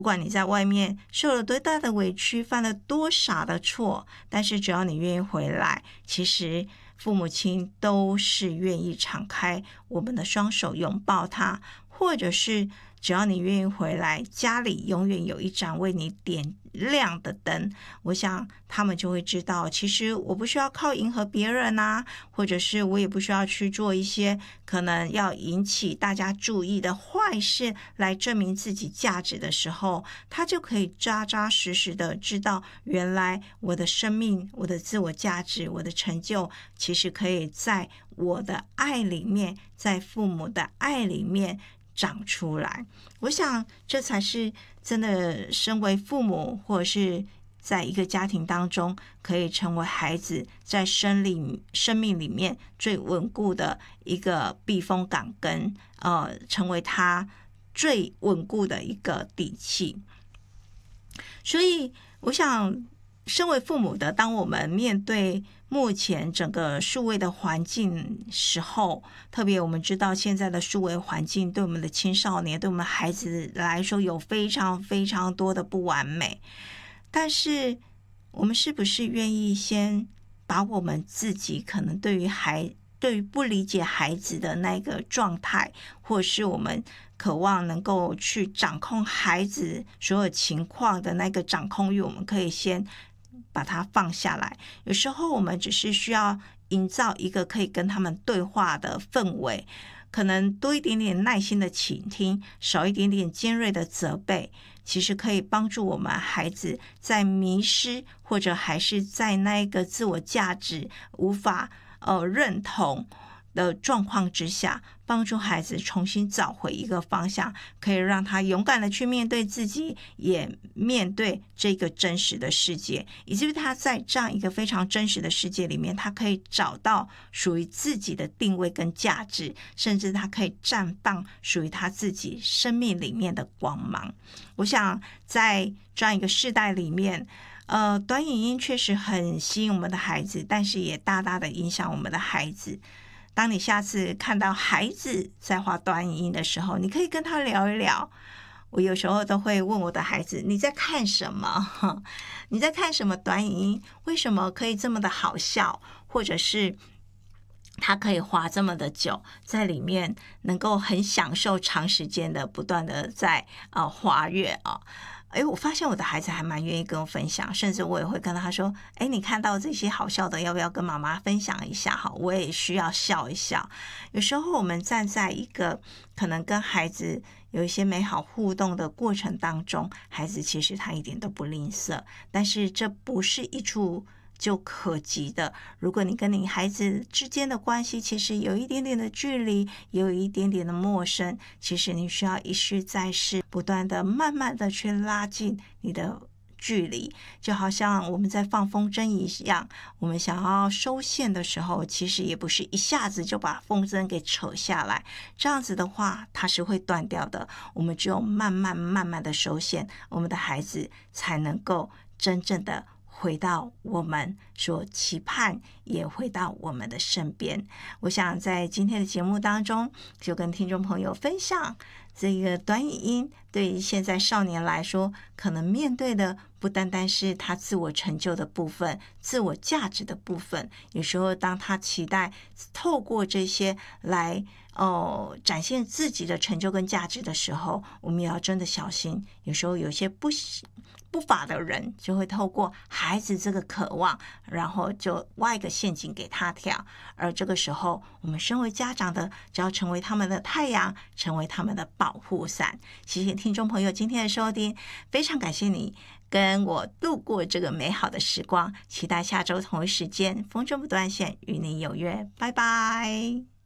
不管你在外面受了多大的委屈，犯了多傻的错，但是只要你愿意回来，其实父母亲都是愿意敞开我们的双手拥抱他，或者是只要你愿意回来，家里永远有一盏为你点亮的灯。我想他们就会知道，其实我不需要靠迎合别人啊，或者是我也不需要去做一些可能要引起大家注意的坏事来证明自己价值的时候，他就可以扎扎实实的知道，原来我的生命、我的自我价值、我的成就，其实可以在我的爱里面，在父母的爱里面长出来。我想这才是真的身为父母，或者是在一个家庭当中可以成为孩子在生命里面最稳固的一个避风港跟成为他最稳固的一个底气。所以我想身为父母的，当我们面对目前整个数位的环境时候，特别我们知道现在的数位环境对我们的青少年、对我们孩子来说有非常非常多的不完美，但是我们是不是愿意先把我们自己可能对于不理解孩子的那个状态，或是我们渴望能够去掌控孩子所有情况的那个掌控欲，我们可以先把它放下来。有时候我们只是需要营造一个可以跟他们对话的氛围，可能多一点点耐心的倾听，少一点点尖锐的责备，其实可以帮助我们孩子在迷失或者还是在那个自我价值无法认同的状况之下，帮助孩子重新找回一个方向，可以让他勇敢的去面对自己，也面对这个真实的世界，以至于他在这样一个非常真实的世界里面，他可以找到属于自己的定位跟价值，甚至他可以绽放属于他自己生命里面的光芒。我想在这样一个世代里面，短影音确实很吸引我们的孩子，但是也大大的影响我们的孩子。当你下次看到孩子在滑短影音的时候，你可以跟他聊一聊。我有时候都会问我的孩子，你在看什么？你在看什么短影音？为什么可以这么的好笑？或者是他可以滑这么的久，在里面能够很享受长时间的不断的在滑跃啊。我发现我的孩子还蛮愿意跟我分享，甚至我也会跟他说，你看到这些好笑的，要不要跟妈妈分享一下？好，我也需要笑一笑。有时候我们站在一个可能跟孩子有一些美好互动的过程当中，孩子其实他一点都不吝啬，但是这不是一触就可及的。如果你跟你孩子之间的关系其实有一点点的距离，也有一点点的陌生，其实你需要一试再试，不断的慢慢的去拉近你的距离。就好像我们在放风筝一样，我们想要收线的时候，其实也不是一下子就把风筝给扯下来，这样子的话它是会断掉的。我们只有慢慢的收线，我们的孩子才能够真正的回到我们所期盼，也回到我们的身边。我想在今天的节目当中，就跟听众朋友分享这个短影音对于现在少年来说，可能面对的不单单是他自我成就的部分，自我价值的部分。有时候当他期待透过这些来展现自己的成就跟价值的时候，我们也要真的小心。有时候有些不法的人就会透过孩子这个渴望，然后就挖一个陷阱给他跳。而这个时候，我们身为家长的，只要成为他们的太阳，成为他们的保护伞。谢谢听众朋友今天的收听，非常感谢你跟我度过这个美好的时光，期待下周同一时间风筝不断线与你有约，拜拜。